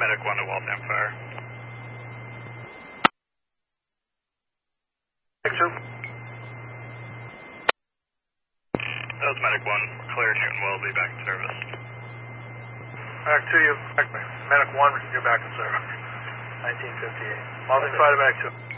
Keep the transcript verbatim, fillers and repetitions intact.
Medic one to Waltham Fire. Medic two. That was Medic one. Clear Newton Wellesley back in service. Medic two, you Medic one, you're back in service. nineteen fifty-eight. Waltham Fire to Medic two.